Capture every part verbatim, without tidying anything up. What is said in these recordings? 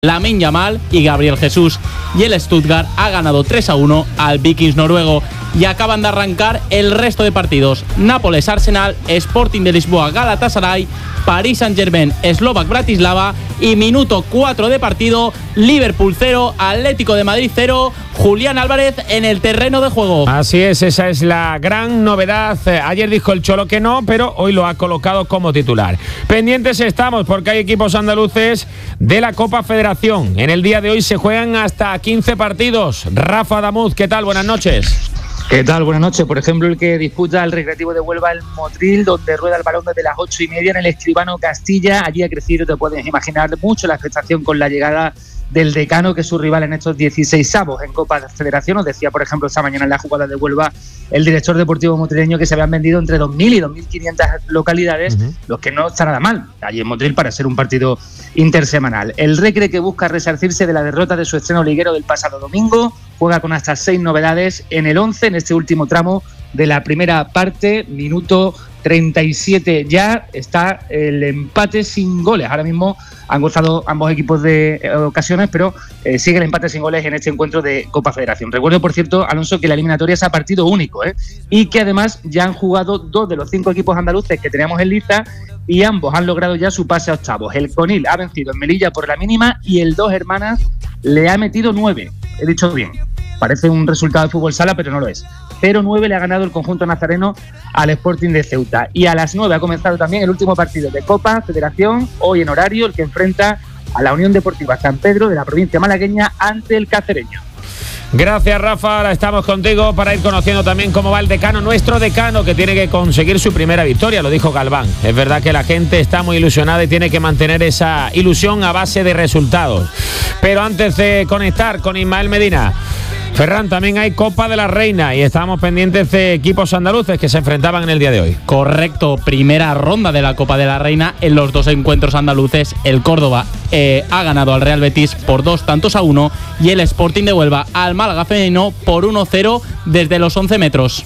Lamine Yamal y Gabriel Jesús, y el Stuttgart ha ganado tres a uno al Vikings noruego. Y acaban de arrancar el resto de partidos: Nápoles Arsenal, Sporting de Lisboa Galatasaray, París Saint-Germain Slovak Bratislava, y minuto cuatro de partido, Liverpool cero, Atlético de Madrid cero, Julián Álvarez en el terreno de juego. Así es, esa es la gran novedad. Ayer dijo el Cholo que no, pero hoy lo ha colocado como titular. Pendientes estamos porque hay equipos andaluces de la Copa Federación. En el día de hoy se juegan hasta quince partidos. Rafa Damuz, ¿qué tal? Buenas noches. ¿Qué tal? Buenas noches. Por ejemplo, el que disputa el Recreativo de Huelva, el Motril, donde rueda el balón desde las ocho y media en el Escribano Castilla. Allí ha crecido, te puedes imaginar, mucho la expectación con la llegada del Decano, que es su rival en estos dieciseisavos en Copa Federación. Os decía, por ejemplo, esta mañana en la jugada de Huelva el director deportivo motrileño que se habían vendido entre dos mil y dos mil quinientas localidades, uh-huh. Lo que no está nada mal allí en Motril para ser un partido intersemanal. El Recre, que busca resarcirse de la derrota de su estreno liguero del pasado domingo, juega con hasta seis novedades en el once en este último tramo de la primera parte. Minuto treinta y siete ya, está el empate sin goles. Ahora mismo han gozado ambos equipos de eh, ocasiones, pero eh, sigue el empate sin goles en este encuentro de Copa Federación. Recuerdo, por cierto, Alonso, que la eliminatoria es a partido único, ¿eh? y que además ya han jugado dos de los cinco equipos andaluces que teníamos en lista, y ambos han logrado ya su pase a octavos. El Conil ha vencido en Melilla por la mínima y el Dos Hermanas le ha metido nueve. He dicho bien. Parece un resultado de fútbol sala, pero no lo es. cero nueve le ha ganado el conjunto nazareno al Sporting de Ceuta. Y a las nueve ha comenzado también el último partido de Copa Federación, hoy en horario, el que enfrenta a la Unión Deportiva San Pedro de la provincia malagueña ante el Cacereño. Gracias, Rafa. Ahora estamos contigo para ir conociendo también cómo va el Decano, nuestro Decano, que tiene que conseguir su primera victoria, lo dijo Galván. Es verdad que la gente está muy ilusionada y tiene que mantener esa ilusión a base de resultados. Pero antes de conectar con Ismael Medina, Ferran, también hay Copa de la Reina y estamos pendientes de equipos andaluces que se enfrentaban en el día de hoy. Correcto, primera ronda de la Copa de la Reina en los dos encuentros andaluces. El Córdoba eh, ha ganado al Real Betis por dos tantos a uno y el Sporting de Huelva al Málaga femenino por uno cero desde los once metros.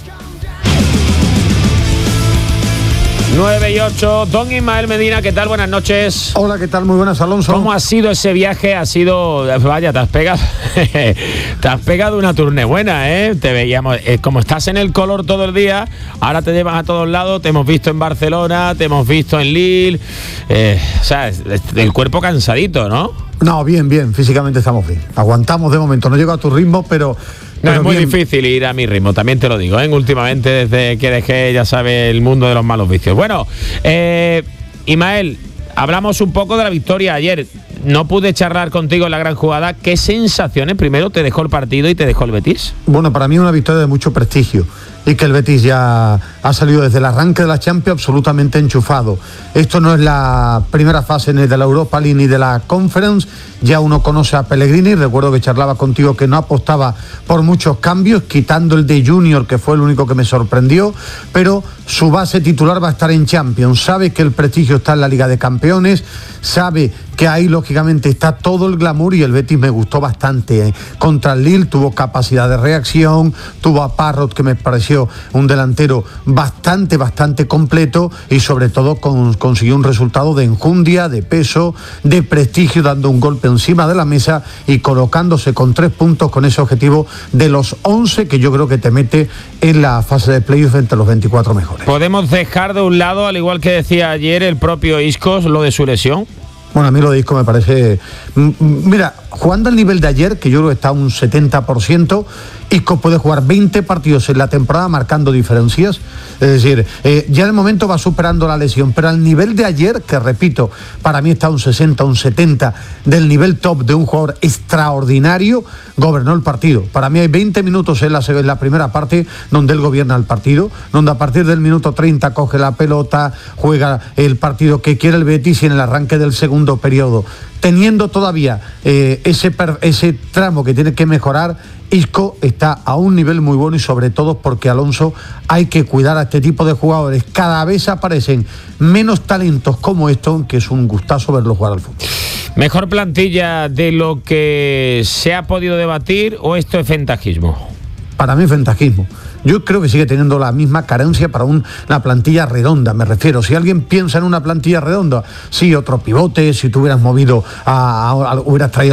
nueve y ocho, don Ismael Medina, ¿qué tal? Buenas noches. Hola, ¿qué tal? Muy buenas, Alonso. ¿Cómo ha sido ese viaje? Ha sido, vaya, te has pegado, te has pegado una turné buena, ¿eh? Te veíamos, eh, como estás en el color todo el día, ahora te llevan a todos lados, te hemos visto en Barcelona, te hemos visto en Lille, eh, o sea, el cuerpo cansadito, ¿no? No, bien, bien, físicamente estamos bien. Aguantamos de momento, no llego a tu ritmo, pero... No, pero es muy bien. difícil ir a mi ritmo, también te lo digo, ¿eh? Últimamente, desde que dejé, ya sabes, el mundo de los malos vicios. Bueno, eh, Ismael, hablamos un poco de la victoria ayer. No pude charlar contigo en la gran jugada. ¿Qué sensaciones primero te dejó el partido y te dejó el Betis? Bueno, para mí una victoria de mucho prestigio. Y que el Betis ya ha salido desde el arranque de la Champions absolutamente enchufado. Esto no es la primera fase ni de la Europa League ni de la Conference. Ya uno conoce a Pellegrini. Recuerdo que charlaba contigo que no apostaba por muchos cambios, quitando el de Junior, que fue el único que me sorprendió. Pero su base titular va a estar en Champions. Sabe que el prestigio está en la Liga de Campeones. Sabe que ahí lógicamente está todo el glamour y el Betis me gustó bastante. ¿eh? Contra el Lille tuvo capacidad de reacción, tuvo a Parrot, que me pareció un delantero bastante, bastante completo y sobre todo con, consiguió un resultado de enjundia, de peso, de prestigio, dando un golpe encima de la mesa y colocándose con tres puntos con ese objetivo de los once que yo creo que te mete en la fase de playoff entre los veinticuatro mejores. ¿Podemos dejar de un lado, al igual que decía ayer el propio Isco, lo de su lesión? Bueno, a mí lo de Isco me parece... Mira, jugando al nivel de ayer, que yo creo que está un setenta por ciento, Isco puede jugar veinte partidos en la temporada marcando diferencias. Es decir, eh, ya en el momento va superando la lesión, pero al nivel de ayer, que repito, para mí está un sesenta, un setenta del nivel top de un jugador extraordinario, gobernó el partido. Para mí hay veinte minutos en la, en la primera parte donde él gobierna el partido, donde a partir del minuto treinta coge la pelota, juega el partido que quiere el Betis y en el arranque del segundo periodo, teniendo todavía eh, ese, ese tramo que tiene que mejorar, Isco está a un nivel muy bueno y sobre todo porque, Alonso, hay que cuidar a este tipo de jugadores. Cada vez aparecen menos talentos como esto, que es un gustazo verlo jugar al fútbol. ¿Mejor plantilla de lo que se ha podido debatir o esto es ventajismo? para mí es ventajismo. Yo creo que sigue teniendo la misma carencia para un, una plantilla redonda, me refiero. Si alguien piensa en una plantilla redonda, sí, otro pivote, si tú hubieras movido, a, a, a hubieras traído